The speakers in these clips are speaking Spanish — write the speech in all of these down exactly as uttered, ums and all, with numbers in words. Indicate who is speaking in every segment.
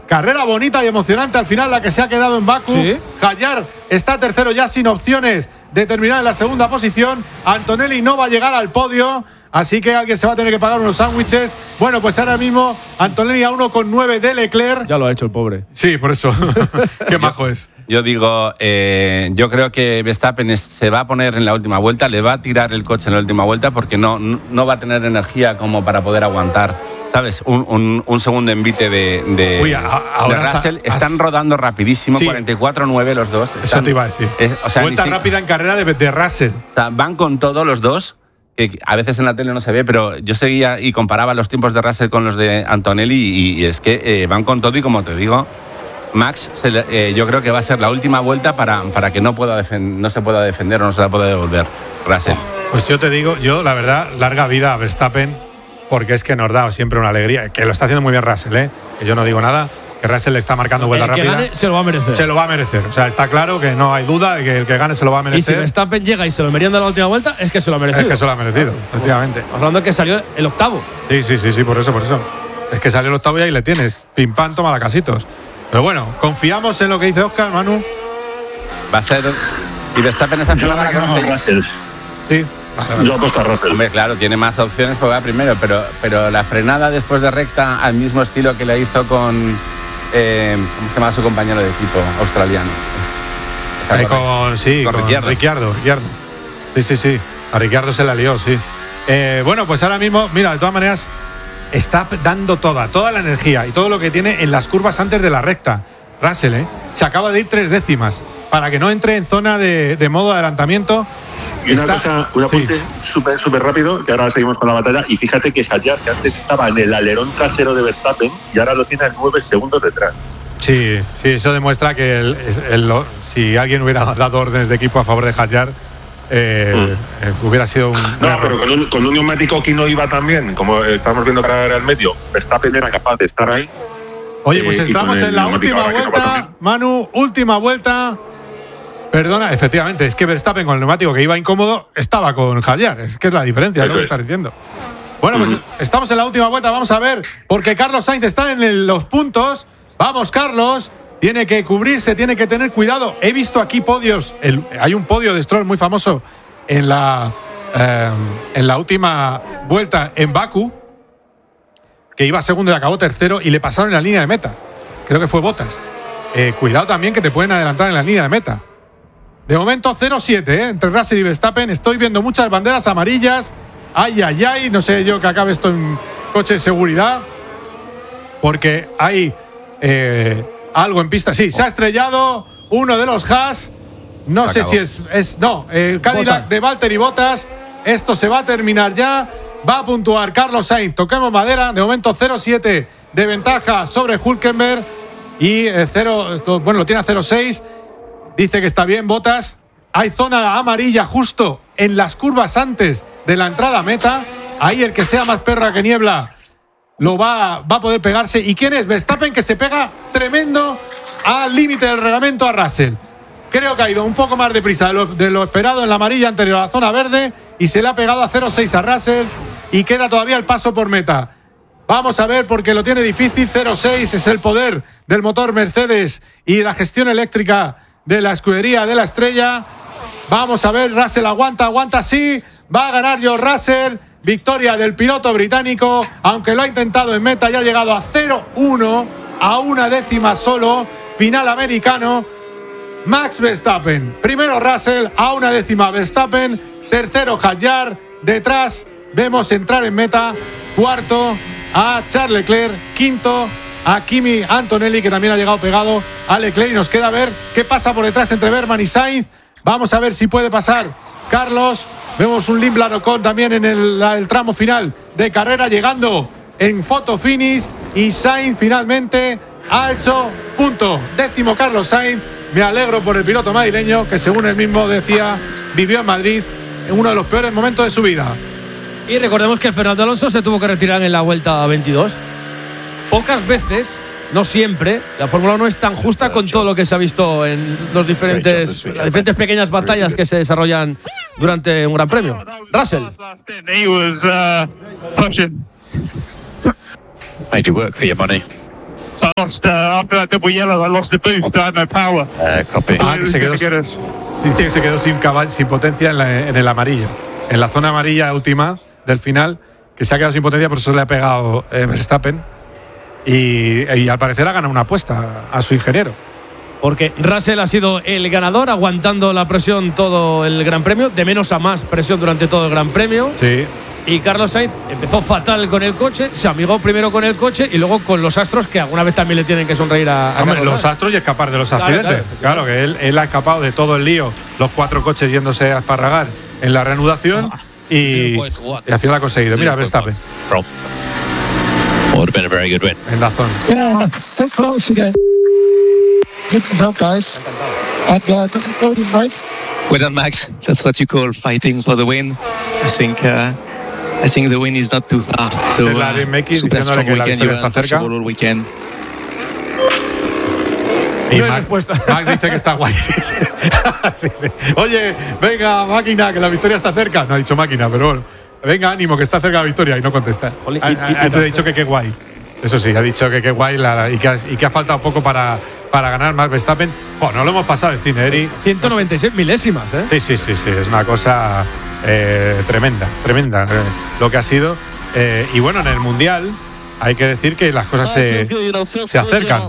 Speaker 1: Carrera bonita y emocionante al final la que se ha quedado en Bakú.
Speaker 2: ¿Sí?
Speaker 1: Hallyar está tercero ya sin opciones de terminar en la segunda posición. Antonelli no va a llegar al podio, así que alguien se va a tener que pagar unos sándwiches. Bueno, pues ahora mismo Antonelli a uno coma nueve de Leclerc.
Speaker 2: Ya lo ha hecho el pobre.
Speaker 1: Sí, por eso. Qué majo es.
Speaker 3: Yo digo, eh, yo creo que Verstappen es, se va a poner en la última vuelta, le va a tirar el coche en la última vuelta porque no, no va a tener energía como para poder aguantar, ¿sabes? Un, un, un segundo envite de, de,
Speaker 1: Uy, a, ahora
Speaker 3: de Russell.
Speaker 1: Has,
Speaker 3: Están rodando rapidísimo,
Speaker 1: sí.
Speaker 3: cuarenta y cuatro nueve los dos.
Speaker 1: Eso
Speaker 3: Están,
Speaker 1: te iba a decir.
Speaker 3: Es, o sea,
Speaker 1: Vuelta
Speaker 3: si,
Speaker 1: rápida en carrera de, de Russell.
Speaker 3: O sea, van con todos los dos. Que a veces en la tele no se ve, pero yo seguía y comparaba los tiempos de Russell con los de Antonelli y, y es que eh, van con todo y como te digo, Max se le, eh, yo creo que va a ser la última vuelta para, para que no, pueda defend, no se pueda defender o no se la pueda devolver Russell.
Speaker 1: Pues yo te digo, yo la verdad, larga vida a Verstappen, porque es que nos da siempre una alegría, que lo está haciendo muy bien Russell, ¿eh? Que yo no digo nada, que Russell le está marcando vuelta
Speaker 2: el que
Speaker 1: rápida.
Speaker 2: Gane, se lo va a merecer.
Speaker 1: Se lo va a merecer, o sea, está claro que no hay duda de que el que gane se lo va a merecer.
Speaker 2: Y si Verstappen llega y se lo merienda en la última vuelta, es que se lo ha merecido.
Speaker 1: Es que se lo ha merecido, efectivamente.
Speaker 2: Hablando de que salió el octavo.
Speaker 1: Sí, sí, sí, sí, por eso, por eso. Es que salió el octavo y ahí le tienes. Pim pam, toma la casitos. Pero bueno, confiamos en lo que dice Óscar, Manu.
Speaker 3: Va a ser. Y Verstappen esa
Speaker 4: Yo la que no Russell.
Speaker 1: Sí.
Speaker 4: Yo apuesto a Russell.
Speaker 3: Hombre, claro, tiene más opciones porque va primero, pero, pero la frenada después de recta al mismo estilo que la hizo con. Eh, ¿Cómo se llama su compañero de equipo australiano?
Speaker 1: Ahí con, sí,
Speaker 3: con,
Speaker 1: con
Speaker 3: Ricciardo.
Speaker 1: Ricciardo, Ricciardo. Sí, sí, sí. A Ricciardo se la lió, sí. Eh, bueno, pues ahora mismo, mira, de todas maneras, está dando toda, toda la energía y todo lo que tiene en las curvas antes de la recta. Russell, ¿eh? Se acaba de ir tres décimas para que no entre en zona de, de modo adelantamiento.
Speaker 4: Y una
Speaker 1: está,
Speaker 4: cosa, un apunte súper súper rápido, que ahora seguimos con la batalla. Y fíjate que Hallyar, que antes estaba en el alerón trasero de Verstappen, y ahora lo tiene a nueve segundos detrás.
Speaker 1: Sí, sí, eso demuestra que el, el, el, si alguien hubiera dado órdenes de equipo a favor de Hallyar, eh, mm. eh, hubiera sido un.
Speaker 4: No,
Speaker 1: error.
Speaker 4: pero con un, con un neumático que no iba tan bien, como estamos viendo que era el medio, Verstappen era capaz de estar ahí.
Speaker 1: Oye, pues eh, estamos en la última vuelta, no Manu, última vuelta. Perdona, efectivamente, es que Verstappen con el neumático que iba incómodo estaba con Hallyar, es que es la diferencia, es lo que estás diciendo. Bueno, pues uh-huh. estamos en la última vuelta, vamos a ver, porque Carlos Sainz está en el, los puntos. Vamos, Carlos, tiene que cubrirse, tiene que tener cuidado. He visto aquí podios, el, hay un podio de Stroll muy famoso en la, eh, en la última vuelta en Bakú, que iba segundo y acabó tercero y le pasaron en la línea de meta. Creo que fue Bottas. Eh, cuidado también que te pueden adelantar en la línea de meta. De momento cero siete, ¿eh? Entre Russell y Verstappen. Estoy viendo muchas banderas amarillas. Ay, ay, ay. No sé yo que acabe esto en coche de seguridad. Porque hay eh, algo en pista. Sí, se ha estrellado uno de los Haas. No sé si es, es. No, el Cadillac Bottas. De Valtteri Bottas. Esto se va a terminar ya. Va a puntuar Carlos Sainz. Toquemos madera. De momento cero siete de ventaja sobre Hülkenberg. Y eh, cero, bueno, lo tiene a cero seis. Dice que está bien, Bottas. Hay zona amarilla justo en las curvas antes de la entrada a meta. Ahí el que sea más perra que niebla lo va, va a poder pegarse. ¿Y quién es? Verstappen, que se pega tremendo al límite del reglamento a Russell. Creo que ha ido un poco más deprisa de lo, de lo esperado en la amarilla anterior a la zona verde y se le ha pegado a cero seis a Russell y queda todavía el paso por meta. Vamos a ver, porque lo tiene difícil. cero seis es el poder del motor Mercedes y la gestión eléctrica de la escudería de la estrella. Vamos a ver, Russell aguanta, aguanta, sí. Va a ganar George Russell. Victoria del piloto británico, aunque lo ha intentado en meta y ha llegado a cero uno, a una décima solo. Final americano. Max Verstappen. Primero Russell, a una décima Verstappen. Tercero Hallyar. Detrás vemos entrar en meta. Cuarto a Charles Leclerc. Quinto a Kimi Antonelli, que también ha llegado pegado a Leclerc. Y nos queda ver qué pasa por detrás entre Berman y Sainz. Vamos a ver si puede pasar Carlos. Vemos un Limblan Ocon también en el, el tramo final de carrera, llegando en photo finish. Y Sainz finalmente ha hecho punto. Décimo Carlos Sainz. Me alegro por el piloto madrileño, que según él mismo decía, vivió en Madrid en uno de los peores momentos de su vida.
Speaker 2: Y recordemos que Fernando Alonso se tuvo que retirar en la vuelta veintidós. Pocas veces, no siempre, la Fórmula uno es tan justa con todo lo que se ha visto en los diferentes, las diferentes pequeñas batallas que se desarrollan durante un Gran Premio. Russell.
Speaker 5: Made you work for your money. I lost uh, after that double yellow. I lost the boost. I had no power.
Speaker 6: Uh, copy.
Speaker 1: Ah, que se quedó, sí, dice que se quedó sin, caball, sin potencia en, la, en el amarillo. En la zona amarilla última del final, que se ha quedado sin potencia, por eso le ha pegado eh, Verstappen. Y, y al parecer ha ganado una apuesta a su ingeniero.
Speaker 2: Porque Russell ha sido el ganador, aguantando la presión todo el Gran Premio, de menos a más presión durante todo el Gran Premio.
Speaker 1: Sí.
Speaker 2: Y Carlos Sainz empezó fatal con el coche, se amigó primero con el coche y luego con los astros, que alguna vez también le tienen que sonreír a, a
Speaker 1: Hombre,
Speaker 2: Carlos
Speaker 1: los
Speaker 2: Sainz.
Speaker 1: astros y escapar de los
Speaker 2: Claro,
Speaker 1: accidentes.
Speaker 2: claro,
Speaker 1: Claro, que él, él ha escapado de todo el lío, los cuatro coches yéndose a esparragar en la reanudación y, y al final ha conseguido. Mira, Verstappen.
Speaker 6: Would have been a very good win.
Speaker 1: En la zona.
Speaker 7: Yeah, so close again. Good job, guys. And uh, good podium, right?
Speaker 8: Well done, Max. That's what you call fighting for the win. I think uh, I think the win is not too far. So
Speaker 1: la de
Speaker 8: uh,
Speaker 1: Meki
Speaker 8: super
Speaker 1: diciéndole
Speaker 8: strong
Speaker 1: que la
Speaker 8: weekend.
Speaker 1: victoria
Speaker 8: You're
Speaker 1: está cerca.
Speaker 8: untouchable all weekend.
Speaker 1: Y
Speaker 2: No hay
Speaker 1: Max,
Speaker 2: respuesta.
Speaker 1: Max dice que está guay. Sí, sí. Sí, sí. Oye, venga, máquina, que la victoria está cerca. No ha dicho máquina, pero bueno. Venga, ánimo, que está cerca la victoria y no contesta.
Speaker 2: Jolín,
Speaker 1: Ha,
Speaker 2: y- y-
Speaker 1: ha- ha dicho que qué guay. Eso sí, ha dicho que qué guay la, y, que ha, y que ha faltado poco para, para ganar Max Verstappen. Bueno, no lo hemos pasado el cine, Eri.
Speaker 2: ciento noventa y seis milésimas, ¿eh?
Speaker 1: Sí, sí, sí, sí, es una cosa eh, tremenda, tremenda eh, lo que ha sido. Eh, y bueno, en el Mundial hay que decir que las cosas se, se acercan.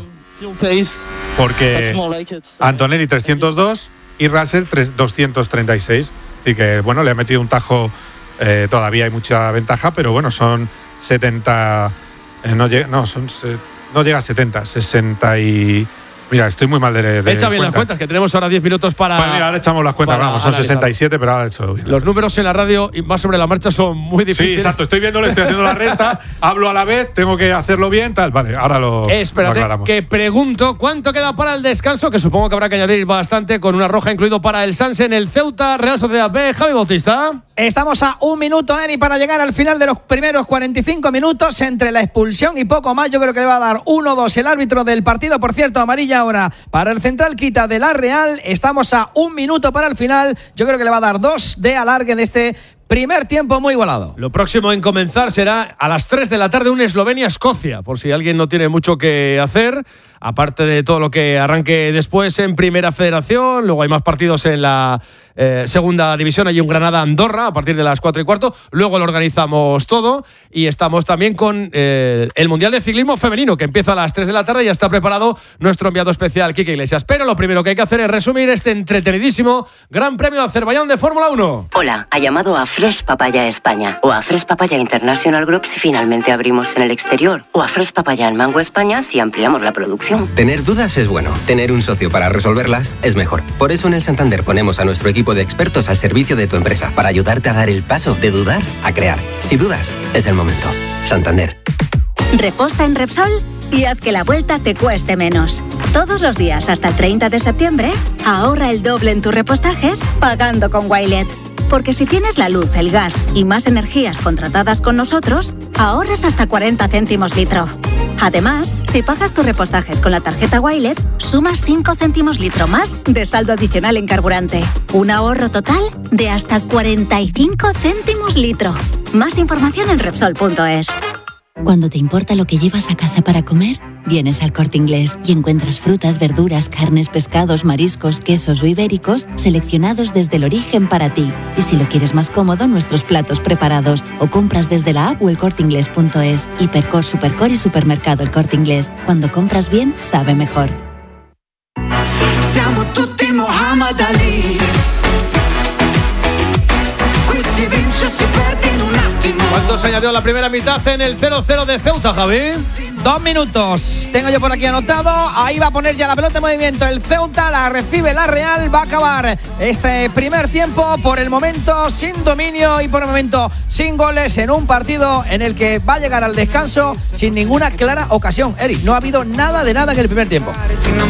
Speaker 1: Porque Antonelli trescientos dos y Russell doscientos treinta y seis. Así que bueno, le ha metido un tajo, eh, todavía hay mucha ventaja, pero bueno, son setenta, eh, no, llega, no, son, se, no llega a setenta, sesenta y... Mira, estoy muy mal de, de
Speaker 2: Echa bien las cuentas, que tenemos ahora diez minutos para.
Speaker 1: Bueno, mira, ahora echamos las cuentas,
Speaker 2: para
Speaker 1: vamos, son
Speaker 2: analizar.
Speaker 1: sesenta y siete, pero ahora he hecho bien.
Speaker 2: Los números en la radio y más sobre la marcha son muy
Speaker 1: Sí,
Speaker 2: difíciles.
Speaker 1: exacto, estoy viéndolo, estoy haciendo la resta, hablo a la vez, tengo que hacerlo bien, tal. Vale, ahora lo,
Speaker 2: Espérate,
Speaker 1: lo aclaramos.
Speaker 2: que pregunto cuánto queda para el descanso, que supongo que habrá que añadir bastante, con una roja incluido para el Sanse en el Ceuta, Real Sociedad B. Javi Bautista.
Speaker 9: Estamos a un minuto, Eri, para llegar al final de los primeros cuarenta y cinco minutos. Entre la expulsión y poco más, yo creo que le va a dar uno dos el árbitro del partido. Por cierto, amarilla ahora para el central quita de la Real. Estamos a un minuto para el final. Yo creo que le va a dar dos de alargue de este primer tiempo muy igualado.
Speaker 2: Lo próximo en comenzar será a las tres de la tarde un Eslovenia-Escocia, por si alguien no tiene mucho que hacer, aparte de todo lo que arranque después en Primera Federación. Luego hay más partidos en la eh, Segunda División, hay un Granada-Andorra a partir de las cuatro y cuarto. Luego lo organizamos todo y estamos también con eh, el Mundial de Ciclismo Femenino, que empieza a las tres de la tarde y ya está preparado nuestro enviado especial, Quique Iglesias. Pero lo primero que hay que hacer es resumir este entretenidísimo Gran Premio de Azerbaiyán de Fórmula uno.
Speaker 10: Hola, ha llamado a Fresh Papaya España o a Fresh Papaya International Group si finalmente abrimos en el exterior, o a Fresh Papaya en Mango España si ampliamos la producción.
Speaker 11: Tener dudas es bueno, tener un socio para resolverlas es mejor. Por eso en el Santander ponemos a nuestro equipo de expertos al servicio de tu empresa para ayudarte a dar el paso de dudar a crear. Si dudas, es el momento. Santander.
Speaker 12: Reposta en Repsol y haz que la vuelta te cueste menos. Todos los días hasta el treinta de septiembre, ahorra el doble en tus repostajes pagando con Wilet. Porque si tienes la luz, el gas y más energías contratadas con nosotros, ahorras hasta cuarenta céntimos litro. Además, si pagas tus repostajes con la tarjeta Wilet, sumas cinco céntimos litro más de saldo adicional en carburante. Un ahorro total de hasta cuarenta y cinco céntimos litro. Más información en Repsol punto es.
Speaker 13: Cuando te importa lo que llevas a casa para comer, vienes al Corte Inglés y encuentras frutas, verduras, carnes, pescados, mariscos, quesos o ibéricos seleccionados desde el origen para ti. Y si lo quieres más cómodo, nuestros platos preparados o compras desde la app o el corte inglés punto es. Hipercor, Supercor y Supermercado El Corte Inglés. Cuando compras bien, sabe mejor.
Speaker 14: Siamo tutti Muhammad Ali. Qui si vince, si perde in un attimo.
Speaker 2: ¿Cuánto se añadió la primera mitad en el cero cero de Ceuta, Javi?
Speaker 9: Dos minutos. Tengo yo por aquí anotado. Ahí va a poner ya la pelota en movimiento. El Ceuta la recibe la Real. Va a acabar este primer tiempo por el momento sin dominio y por el momento sin goles en un partido en el que va a llegar al descanso sin ninguna clara ocasión. Eric, no ha habido nada de nada en el primer tiempo.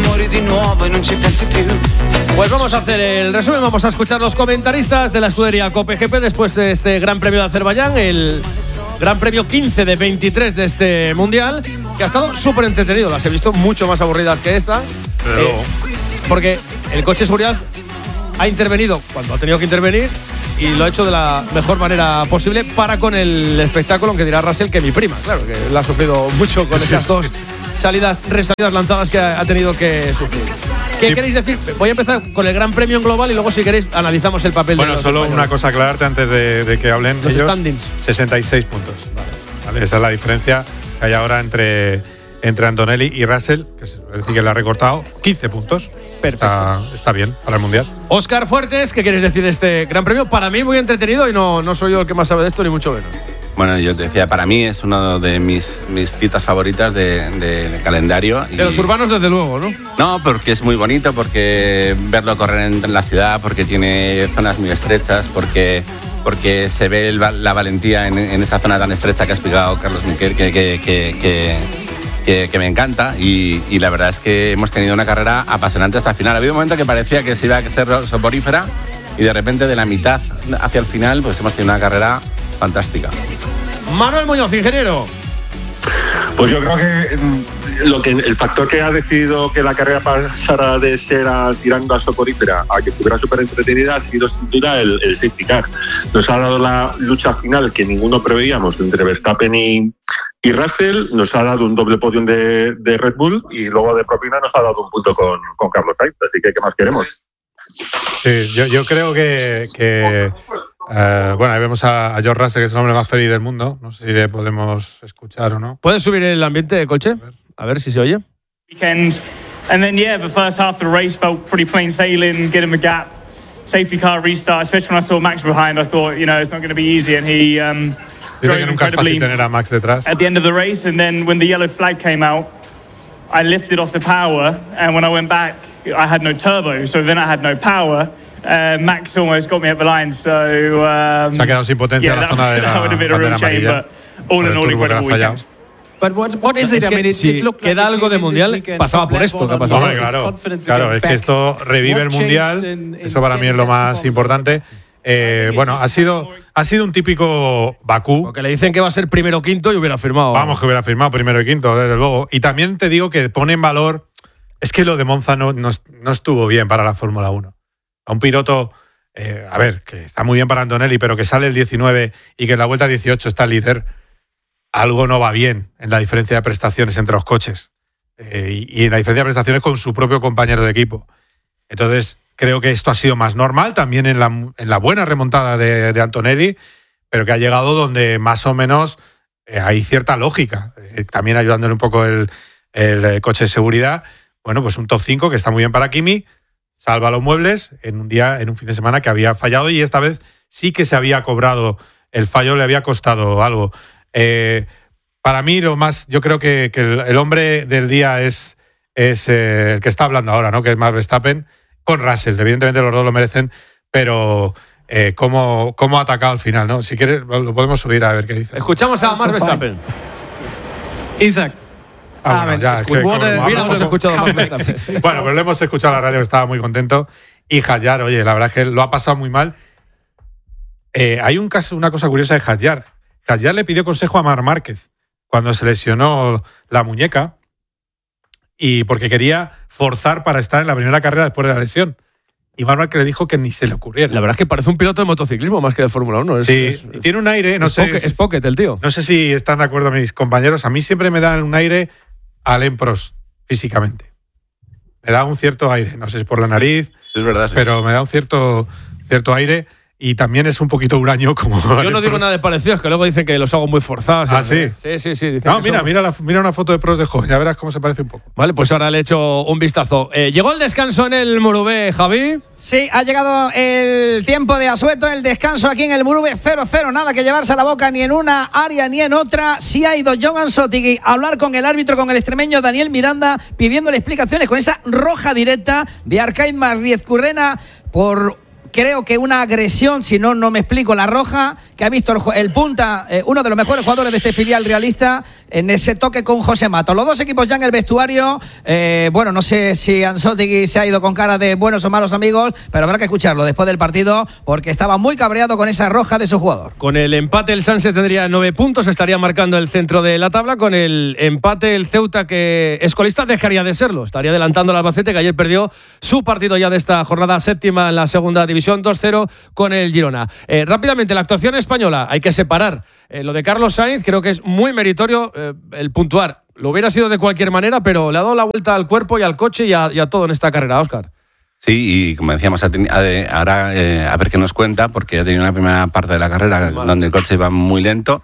Speaker 2: Pues vamos a hacer el resumen. Vamos a escuchar los comentaristas de la escudería Cope G P después de este Gran Premio de Azerbaiyán, el Gran Premio quince de veintitrés de este Mundial, que ha estado súper entretenido. Las he visto mucho más aburridas que esta.
Speaker 1: Pero
Speaker 2: eh, porque el coche de seguridad ha intervenido cuando ha tenido que intervenir y lo ha hecho de la mejor manera posible para con el espectáculo, aunque dirá Russell que mi prima, claro, que la ha sufrido mucho con esas dos salidas, resalidas lanzadas que ha tenido que sufrir. ¿Qué sí. queréis decir? Voy a empezar con el Gran Premio en global y luego, si queréis, analizamos el papel
Speaker 1: bueno,
Speaker 2: de los
Speaker 1: solo
Speaker 2: españoles.
Speaker 1: Una cosa aclararte antes de, de que hablen
Speaker 2: los
Speaker 1: ellos.
Speaker 2: Standings.
Speaker 1: sesenta y seis puntos. Vale. Vale, esa es la diferencia que hay ahora entre, entre Antonelli y Russell, que es decir, que le ha recortado quince puntos. Está, está bien para el Mundial.
Speaker 2: Óscar Fuertes, ¿qué quieres decir de este Gran Premio? Para mí muy entretenido y no, no soy yo el que más sabe de esto, ni mucho menos.
Speaker 3: Bueno, yo te decía, para mí es uno de mis, mis citas favoritas de, de, de calendario.
Speaker 2: De los urbanos, desde luego, ¿no?
Speaker 3: No, porque es muy bonito, porque verlo correr en, en la ciudad, porque tiene zonas muy estrechas, porque, porque se ve el, la valentía en, en esa zona tan estrecha que ha explicado Carlos Miquel, que, que, que, que, que, que me encanta. Y, y la verdad es que hemos tenido una carrera apasionante hasta el final. Había un momento que parecía que se iba a ser soporífera y de repente de la mitad hacia el final pues hemos tenido una carrera fantástica.
Speaker 2: Manuel Muñoz, ingeniero.
Speaker 4: Pues yo creo que lo que el factor que ha decidido que la carrera pasara de ser a, tirando a soporífera a que estuviera súper entretenida ha sido sin duda el, el safety car. Nos ha dado la lucha final que ninguno preveíamos entre Verstappen y, y Russell, nos ha dado un doble podium de, de Red Bull y luego de propina nos ha dado un punto con, con Carlos Sainz, así que ¿qué más queremos?
Speaker 1: Sí, yo, yo creo que, que uh, bueno, ahí vemos a, a George Russell, que es el hombre más feliz del mundo. No sé si le podemos escuchar o no.
Speaker 2: ¿Puedes subir el ambiente, Colche? A ver si se oye.
Speaker 6: Weekend, and then yeah, the first half of the race felt pretty plain sailing, getting the gap, safety car restart. Especially when I saw Max behind, I thought, you know, it's not going to be easy, and he um,
Speaker 1: Dice que nunca es fácil tener a Max detrás.
Speaker 6: At the end of the race, and then when the yellow flag came out, I lifted off the power, and when I went back, I had no turbo, so then I had no power. Uh, Max almost got me at the line, so um,
Speaker 1: se ha quedado sin potencia
Speaker 6: yeah,
Speaker 1: en la zona de la bandera amarilla.
Speaker 6: All in all, incredible weekend.
Speaker 2: But what, what is it? Es que, si queda algo de mundial, pasaba por esto que ha pasado.
Speaker 1: Hombre, claro, claro, es que esto revive el mundial. Eso para mí es lo más importante. Eh, bueno, ha sido, ha sido un típico Bakú.
Speaker 2: Porque le dicen que va a ser primero o quinto y hubiera firmado.
Speaker 1: Vamos, que hubiera firmado primero y quinto, desde luego. Y también te digo que pone en valor. Es que lo de Monza no, no, no estuvo bien para la Fórmula uno. A un piloto, eh, a ver, que está muy bien para Antonelli, pero que sale el diecinueve y que en la vuelta dieciocho está líder, algo no va bien en la diferencia de prestaciones entre los coches. Eh, y, y en la diferencia de prestaciones con su propio compañero de equipo. Entonces, creo que esto ha sido más normal también en la, en la buena remontada de, de Antonelli, pero que ha llegado donde más o menos eh, hay cierta lógica. Eh, también ayudándole un poco el, el coche de seguridad. Bueno, pues un top cinco que está muy bien para Kimi, salva los muebles en un día, en un fin de semana que había fallado y esta vez sí que se había cobrado, el fallo le había costado algo. Eh, para mí lo más, yo creo que, que el, el hombre del día es, es eh, el que está hablando ahora, ¿no? Que es Max Verstappen con Russell. Evidentemente los dos lo merecen, pero eh, cómo, cómo ha atacado al final, ¿no? Si quieres lo podemos subir a ver qué dice.
Speaker 2: Escuchamos a Max Verstappen.
Speaker 15: Isaac.
Speaker 1: Ah, bueno, ya, es que, como,
Speaker 2: mira, hemos escuchado más
Speaker 1: bueno, pero le hemos escuchado a la radio, que estaba muy contento. Y Hadjar, oye, la verdad es que lo ha pasado muy mal. Eh, hay un caso, una cosa curiosa de Hadjar. Hadjar le pidió consejo a Marc Márquez cuando se lesionó la muñeca y porque quería forzar para estar en la primera carrera después de la lesión. Y Marc Márquez le dijo que ni se le ocurriera.
Speaker 2: La verdad es que parece un piloto de motociclismo más que de Fórmula uno. Es,
Speaker 1: sí,
Speaker 2: es,
Speaker 1: y tiene un aire, no
Speaker 2: es
Speaker 1: sé.
Speaker 2: Pocket, es pocket el tío.
Speaker 1: No sé si están de acuerdo mis compañeros. A mí siempre me dan un aire Alain Prost, físicamente. Me da un cierto aire, no sé si por la nariz,
Speaker 3: es verdad, sí.
Speaker 1: Pero me da un cierto, cierto aire y también es un poquito huraño como
Speaker 2: Yo
Speaker 1: Alain
Speaker 2: no digo
Speaker 1: Prost.
Speaker 2: nada de parecidos, que luego dicen que los hago muy forzados.
Speaker 1: Ah, ¿sí?
Speaker 2: Sí, sí, sí.
Speaker 1: No, mira, mira, la, mira una foto de Prost de joven, ya verás cómo se parece un poco.
Speaker 2: Vale, pues ahora le echo un vistazo. Eh, ¿Llegó el descanso en el Murubé, Javi?
Speaker 9: Sí, ha llegado el tiempo de asueto, el descanso aquí en el Murubé cero cero. Nada que llevarse a la boca ni en una área ni en otra. Sí ha ido John Ansotegui a hablar con el árbitro, con el extremeño Daniel Miranda, pidiéndole explicaciones con esa roja directa de Arcaiz Marriez-Currena por... Creo que una agresión, si no, no me explico, la roja, que ha visto el, el punta, eh, uno de los mejores jugadores de este filial realista, en ese toque con José Mato. Los dos equipos ya en el vestuario. Eh, bueno, no sé si Ansotegui se ha ido con cara de buenos o malos amigos, pero habrá que escucharlo después del partido, porque estaba muy cabreado con esa roja de su jugador.
Speaker 2: Con el empate el Sanse tendría nueve puntos, estaría marcando el centro de la tabla. Con el empate el Ceuta, que es colista, dejaría de serlo. Estaría adelantando al Albacete, que ayer perdió su partido ya de esta jornada séptima en la segunda división decisión dos cero con el Girona. Eh, rápidamente, la actuación española, hay que separar eh, lo de Carlos Sainz, creo que es muy meritorio eh, el puntuar. Lo hubiera sido de cualquier manera, pero le ha dado la vuelta al cuerpo y al coche y a, y a todo en esta carrera, Óscar.
Speaker 3: Sí, y como decíamos, ahora eh, a ver qué nos cuenta, porque ha tenido una primera parte de la carrera vale. donde el coche iba muy lento.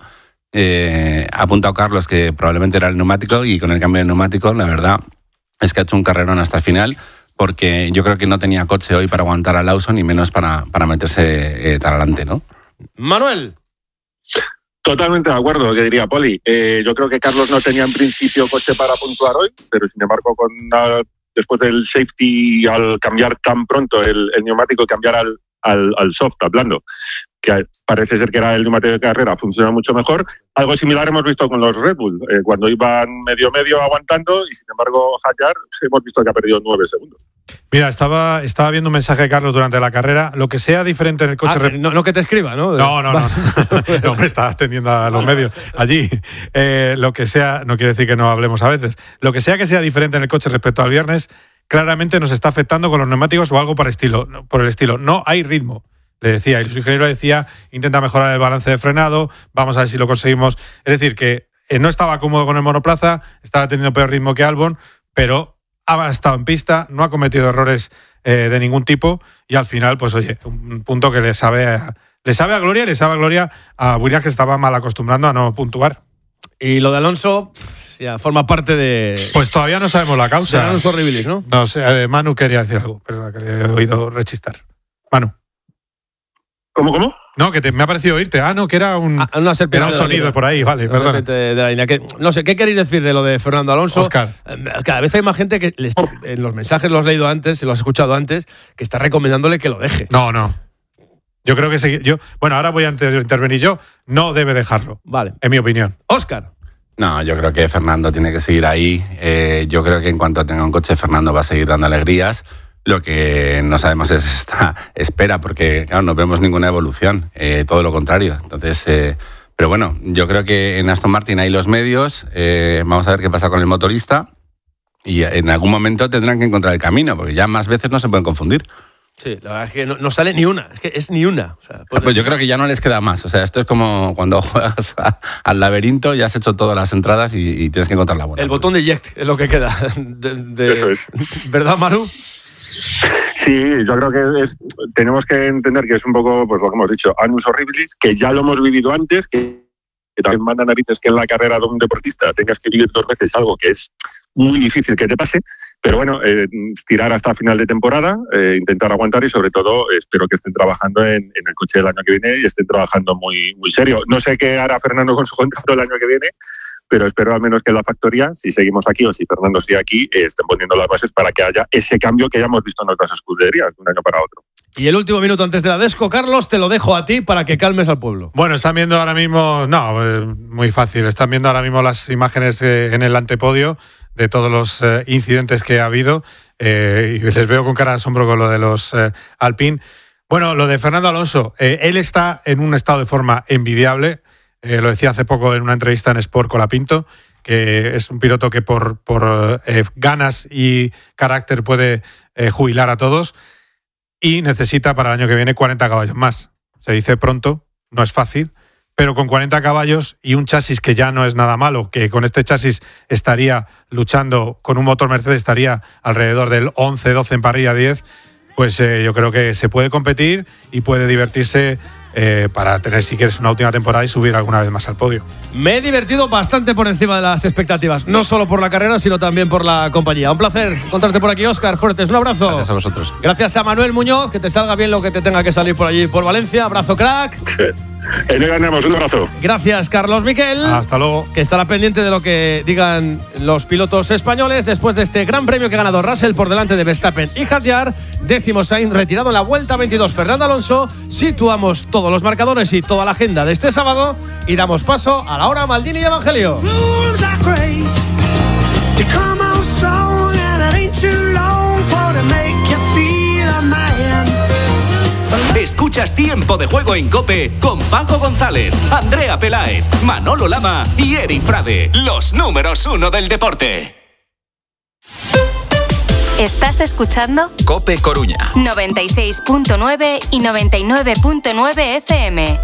Speaker 3: Eh, ha apuntado Carlos que probablemente era el neumático, y con el cambio de neumático, la verdad es que ha hecho un carrerón hasta el final, porque yo creo que no tenía coche hoy para aguantar a Lawson, y menos para, para meterse eh, tan adelante, ¿no?
Speaker 2: Manuel.
Speaker 4: Totalmente de acuerdo, lo que diría Poli. Eh, yo creo que Carlos no tenía en principio coche para puntuar hoy, pero sin embargo, con la, después del safety, al cambiar tan pronto el, el neumático, cambiar al, al, al soft, al blando, que parece ser que era el neumático de carrera, funciona mucho mejor. Algo similar hemos visto con los Red Bull, eh, cuando iban medio-medio aguantando, y sin embargo Hadjar hemos visto que ha perdido nueve segundos.
Speaker 1: Mira, estaba, estaba viendo un mensaje de Carlos durante la carrera. Lo que sea diferente en el coche...
Speaker 2: Ah, no, no que te escriba, ¿no?
Speaker 1: No, no, no. No me está atendiendo a los medios allí. Eh, lo que sea, no quiere decir que no hablemos a veces. Lo que sea que sea diferente en el coche respecto al viernes, claramente nos está afectando con los neumáticos o algo por, estilo, por el estilo. No hay ritmo, le decía. Y su ingeniero decía, intenta mejorar el balance de frenado, vamos a ver si lo conseguimos. Es decir, que eh, no estaba cómodo con el monoplaza, estaba teniendo peor ritmo que Albon, pero ha estado en pista, no ha cometido errores eh, de ningún tipo, y al final, pues oye, un punto que le sabe a, le sabe a gloria, le sabe a gloria a Williams, que estaba mal acostumbrando a no puntuar.
Speaker 2: Y lo de Alonso ya forma parte de...
Speaker 1: Pues todavía no sabemos la causa.
Speaker 2: De Alonso horribilis, ¿no?
Speaker 1: No sé, eh, Manu quería decir algo, pero que le he oído rechistar. Manu.
Speaker 4: ¿Cómo, cómo?
Speaker 1: No, que te, me ha parecido oírte. Ah, no, que era un,
Speaker 2: ah, una
Speaker 1: era un sonido por ahí, vale,
Speaker 2: una
Speaker 1: perdona.
Speaker 2: De la línea. Que, no sé, ¿qué queréis decir de lo de Fernando Alonso?
Speaker 1: Óscar.
Speaker 2: Cada vez hay más gente que les, en los mensajes los he leído antes, se los he escuchado antes, que está recomendándole que lo deje.
Speaker 1: No, no. Yo creo que sí, yo, bueno, ahora voy a intervenir yo. No debe dejarlo.
Speaker 2: Vale.
Speaker 1: En mi opinión.
Speaker 2: Óscar.
Speaker 3: No, yo creo que Fernando tiene que seguir ahí. Eh, yo creo que en cuanto tenga un coche, Fernando va a seguir dando alegrías. Lo que no sabemos es esta espera, porque claro, no vemos ninguna evolución, eh, todo lo contrario. Entonces, eh, pero bueno, yo creo que en Aston Martin hay los medios, eh, vamos a ver qué pasa con el motorista, y en algún momento tendrán que encontrar el camino, porque ya más veces no se pueden confundir.
Speaker 2: Sí, la verdad es que no, no sale ni una, es que es ni una. O sea,
Speaker 3: pues yo creo que ya no les queda más. O sea, esto es como cuando juegas a, al laberinto, ya has hecho todas las entradas y, y tienes que encontrar la buena.
Speaker 2: El botón de eject es lo que queda. De, de,
Speaker 4: Eso es.
Speaker 2: ¿Verdad, Manu?
Speaker 4: Sí, yo creo que es, tenemos que entender que es un poco, pues lo que hemos dicho, annus horribilis, que ya lo hemos vivido antes, que, que también manda narices que en la carrera de un deportista tengas que vivir dos veces algo que es muy difícil que te pase, pero bueno, eh, tirar hasta final de temporada, eh, intentar aguantar, y sobre todo espero que estén trabajando en, en el coche del año que viene y estén trabajando muy, muy serio. No sé qué hará Fernando con su contrato el año que viene, pero espero al menos que en la factoría, si seguimos aquí o si Fernando sigue aquí, eh, estén poniendo las bases para que haya ese cambio que ya hemos visto en otras escuderías de un año para otro.
Speaker 2: Y el último minuto antes de la Desco, Carlos, te lo dejo a ti para que calmes al pueblo.
Speaker 1: Bueno, están viendo ahora mismo, no, eh, muy fácil, están viendo ahora mismo las imágenes eh, en el antepodio de todos los eh, incidentes que ha habido, eh, y les veo con cara de asombro con lo de los eh, Alpine. Bueno, lo de Fernando Alonso, eh, él está en un estado de forma envidiable, eh, lo decía hace poco en una entrevista en Sport Colapinto, que es un piloto que por, por eh, ganas y carácter puede eh, jubilar a todos, y necesita para el año que viene cuarenta caballos más. Se dice pronto, no es fácil, pero con cuarenta caballos y un chasis que ya no es nada malo, que con este chasis estaría luchando, con un motor Mercedes estaría alrededor del once, doce en parrilla, diez, pues eh, yo creo que se puede competir y puede divertirse eh, para tener, si quieres, una última temporada y subir alguna vez más al podio.
Speaker 2: Me he divertido bastante por encima de las expectativas, no solo por la carrera, sino también por la compañía. Un placer encontrarte por aquí, Óscar Fuertes. Un abrazo.
Speaker 3: Gracias a vosotros.
Speaker 2: Gracias a Manuel Muñoz, que te salga bien lo que te tenga que salir por allí, por Valencia. Abrazo, crack.
Speaker 4: Sí. Y le ganamos, un abrazo.
Speaker 2: Gracias, Carlos Miquel.
Speaker 1: Hasta luego.
Speaker 2: Que estará pendiente de lo que digan los pilotos españoles después de este gran premio que ha ganado Russell por delante de Verstappen y Hadjar. Décimo Sainz retirado en la vuelta veintidós. Fernando Alonso. Situamos todos los marcadores y toda la agenda de este sábado y damos paso a la hora Maldini y Evangelio.
Speaker 16: Escuchas Tiempo de Juego en COPE con Paco González, Andrea Peláez, Manolo Lama y Eri Frade, los números uno del deporte.
Speaker 17: Estás escuchando
Speaker 18: COPE Coruña
Speaker 17: noventa y seis punto nueve y noventa y nueve punto nueve F M.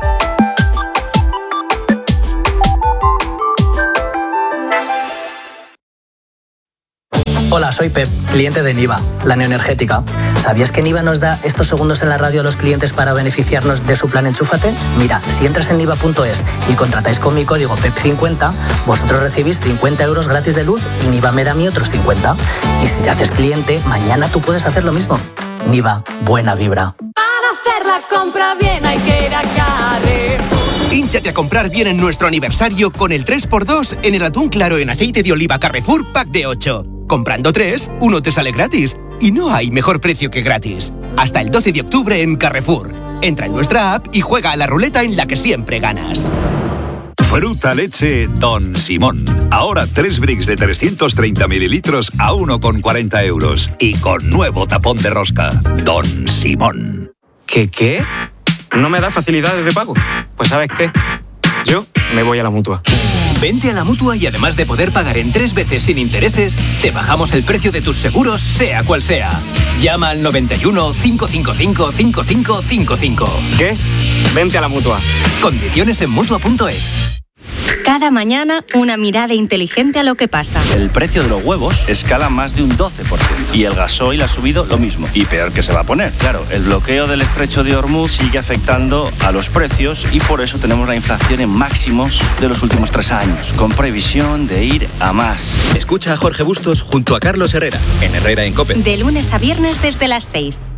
Speaker 19: Hola, soy Pep, cliente de Niva, la neoenergética. ¿Sabías que Niva nos da estos segundos en la radio a los clientes para beneficiarnos de su plan Enchúfate? Mira, si entras en niva punto es y contratáis con mi código P E P cincuenta, vosotros recibís cincuenta euros gratis de luz y Niva me da a mí otros cincuenta. Y si te haces cliente, mañana tú puedes hacer lo mismo. Niva, buena vibra.
Speaker 14: Para hacer la compra bien hay que ir a Carrefour.
Speaker 20: Hínchate a comprar bien en nuestro aniversario con el tres por dos en el atún claro en aceite de oliva Carrefour Pack de ocho. Comprando tres, uno te sale gratis. Y no hay mejor precio que gratis. Hasta el doce de octubre en Carrefour. Entra en nuestra app y juega a la ruleta en la que siempre ganas.
Speaker 21: Fruta leche Don Simón. Ahora tres bricks de trescientos treinta mililitros a uno con cuarenta euros. Y con nuevo tapón de rosca. Don Simón.
Speaker 22: ¿Qué qué? ¿No me da facilidades de pago? Pues ¿sabes qué? Yo me voy a la Mutua.
Speaker 16: Vente a la Mutua y además de poder pagar en tres veces sin intereses, te bajamos el precio de tus seguros, sea cual sea. Llama al noventa y uno, cinco cinco cinco, cinco cinco cinco cinco.
Speaker 22: ¿Qué? Vente a la Mutua.
Speaker 16: Condiciones en Mutua punto es.
Speaker 17: Cada mañana, una mirada inteligente a lo que pasa.
Speaker 23: El precio de los huevos escala más de un doce por ciento y el gasoil ha subido lo mismo. Y peor que se va a poner. Claro, el bloqueo del estrecho de Hormuz sigue afectando a los precios y por eso tenemos la inflación en máximos de los últimos tres años, con previsión de ir a más.
Speaker 18: Escucha a Jorge Bustos junto a Carlos Herrera, en Herrera en COPE.
Speaker 17: De lunes a viernes desde las seis.